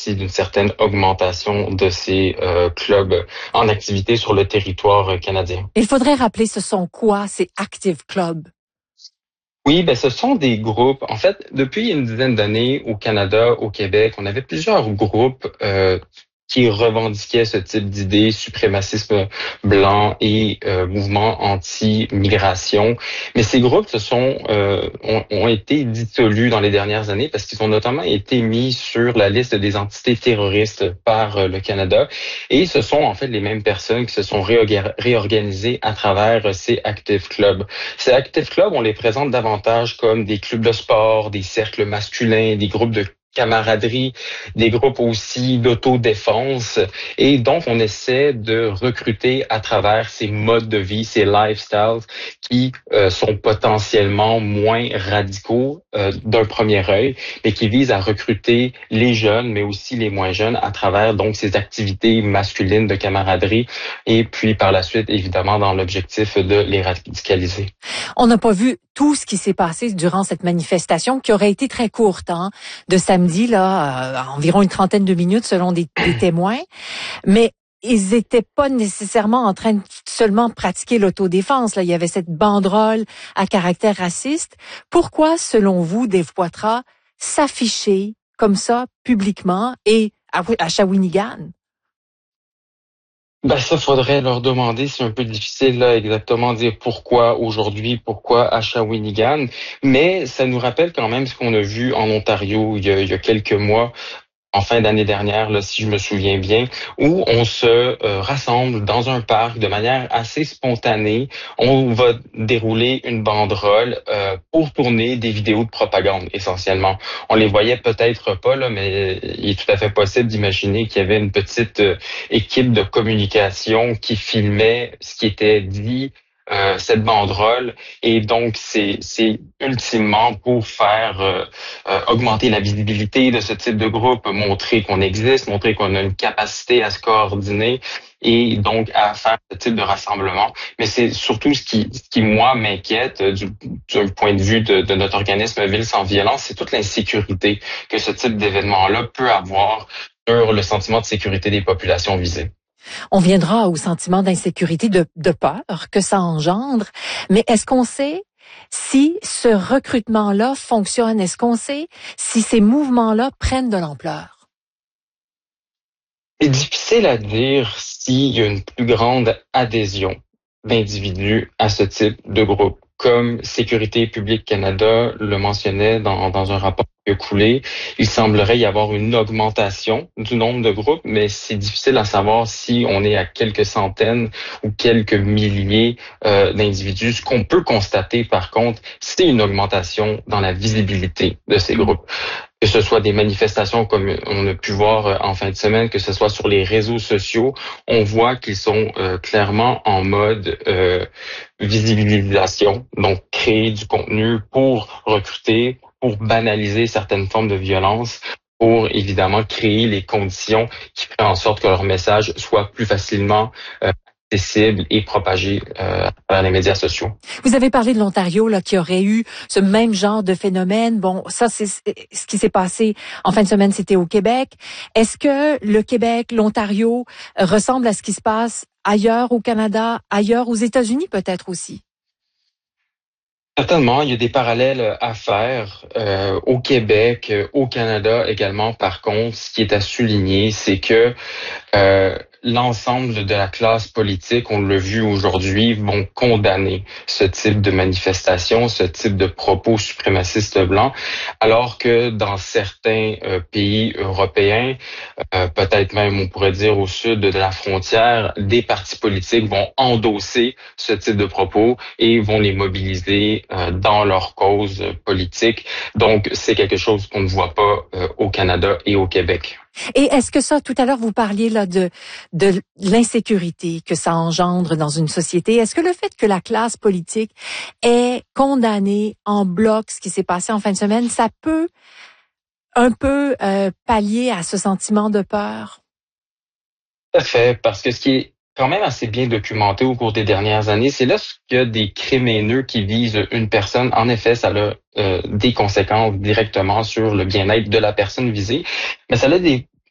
partie d'une certaine augmentation de ces clubs en activité sur le territoire canadien. Il faudrait rappeler, ce sont quoi ces Active Club? Oui, ben ce sont des groupes. En fait, depuis une dizaine d'années au Canada, au Québec, on avait plusieurs groupes qui revendiquaient ce type d'idées, suprémacisme blanc et mouvement anti-migration. Mais ces groupes ont été dissolus dans les dernières années parce qu'ils ont notamment été mis sur la liste des entités terroristes par le Canada. Et ce sont en fait les mêmes personnes qui se sont réorganisées à travers ces Active Clubs. Ces Active Clubs, on les présente davantage comme des clubs de sport, des cercles masculins, des groupes de camaraderie, des groupes aussi d'autodéfense. Et donc, on essaie de recruter à travers ces modes de vie, ces lifestyles qui sont potentiellement moins radicaux d'un premier œil, mais qui visent à recruter les jeunes, mais aussi les moins jeunes à travers donc ces activités masculines de camaraderie et puis par la suite, évidemment, dans l'objectif de les radicaliser. On n'a pas vu tout ce qui s'est passé durant cette manifestation qui aurait été très courte, de samedi, environ une trentaine de minutes selon des témoins. Mais ils n'étaient pas nécessairement en train de seulement pratiquer l'autodéfense. Là, il y avait cette banderole à caractère raciste. Pourquoi, selon vous, Dave Poitras, s'afficher comme ça publiquement et à Shawinigan? Ben ça, faudrait leur demander. C'est un peu difficile là exactement dire pourquoi aujourd'hui, pourquoi à Shawinigan. Mais ça nous rappelle quand même ce qu'on a vu en Ontario il y a quelques mois, en fin d'année dernière, là, si je me souviens bien, où on se rassemble dans un parc de manière assez spontanée. On va dérouler une banderole pour tourner des vidéos de propagande, essentiellement. On les voyait peut-être pas, là, mais il est tout à fait possible d'imaginer qu'il y avait une petite équipe de communication qui filmait ce qui était dit, cette banderole, et donc c'est ultimement pour faire augmenter la visibilité de ce type de groupe, montrer qu'on existe, montrer qu'on a une capacité à se coordonner et donc à faire ce type de rassemblement. Mais c'est surtout ce qui moi m'inquiète du point de vue de notre organisme Ville sans violence, c'est toute l'insécurité que ce type d'événement-là peut avoir sur le sentiment de sécurité des populations visées. On viendra au sentiment d'insécurité, de peur que ça engendre. Mais est-ce qu'on sait si ce recrutement-là fonctionne? Est-ce qu'on sait si ces mouvements-là prennent de l'ampleur? C'est difficile à dire s'il y a une plus grande adhésion d'individus à ce type de groupe. Comme Sécurité publique Canada le mentionnait dans un rapport qui a coulé, il semblerait y avoir une augmentation du nombre de groupes, mais c'est difficile à savoir si on est à quelques centaines ou quelques milliers d'individus. Ce qu'on peut constater, par contre, c'est une augmentation dans la visibilité de ces groupes. Que ce soit des manifestations comme on a pu voir en fin de semaine, que ce soit sur les réseaux sociaux, on voit qu'ils sont clairement en mode visibilisation, donc créer du contenu pour recruter, pour banaliser certaines formes de violence, pour évidemment créer les conditions qui feraient en sorte que leur message soit plus facilement accessible et propagé par les médias sociaux. Vous avez parlé de l'Ontario là qui aurait eu ce même genre de phénomène. Bon, ça c'est ce qui s'est passé en fin de semaine, c'était au Québec. Est-ce que le Québec, l'Ontario ressemble à ce qui se passe ailleurs au Canada, ailleurs aux États-Unis peut-être aussi? Certainement, il y a des parallèles à faire au Québec, au Canada également. Par contre, ce qui est à souligner, c'est que l'ensemble de la classe politique, on l'a vu aujourd'hui, vont condamner ce type de manifestation, ce type de propos suprémacistes blancs, alors que dans certains pays européens, peut-être même on pourrait dire au sud de la frontière, des partis politiques vont endosser ce type de propos et vont les mobiliser dans leur cause politique. Donc, c'est quelque chose qu'on ne voit pas au Canada et au Québec. Et est-ce que ça, tout à l'heure, vous parliez là de l'insécurité que ça engendre dans une société. Est-ce que le fait que la classe politique ait condamné en bloc ce qui s'est passé en fin de semaine, ça peut un peu pallier à ce sentiment de peur? Tout à fait, parce que ce qui est quand même assez bien documenté au cours des dernières années, c'est lorsqu'il y a des crimes haineux qui visent une personne, en effet, ça a des conséquences directement sur le bien-être de la personne visée, mais ça a des